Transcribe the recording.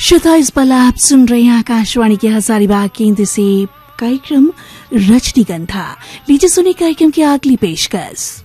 श्रोता, इस पल आप सुन रहे हैं आकाशवाणी के हजारीबाग केंद्र से कार्यक्रम रजनीगंधा। लीजिए सुनिए कार्यक्रम की अगली पेशकश।